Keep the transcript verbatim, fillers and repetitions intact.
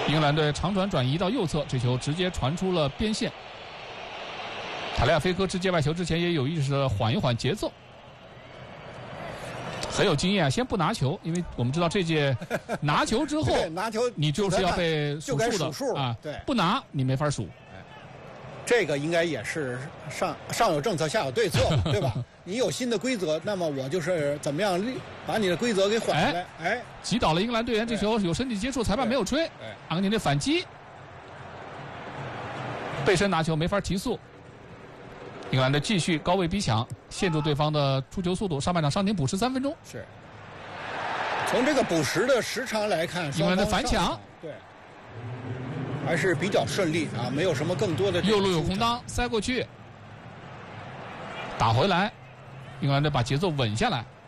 英格兰队长传转移到右侧，这球直接传出了边线。塔利亚菲科直接外球之前也有意识的缓一缓节奏，很有经验啊！先不拿球，因为我们知道这届拿球之后， 拿球你就是要被数数的数啊！ 对， 不拿你没法数。 这个应该也是上上有政策下有对策，对吧？你有新的规则，那么我就是怎么样把你的规则给缓下来。哎，哎击倒了英格兰队员，这球有身体接触，裁判没有吹。阿根廷的反击，背身拿球没法提速。英格兰队继续高位逼抢，限制对方的出球速度。上半场伤停补时三分钟。 是。从这个补时的时长来看， 英格兰的反抢， 对，还是比较顺利啊，没有什么更多的。 右路有空当，塞过去，打回来，英格兰队把节奏稳下来。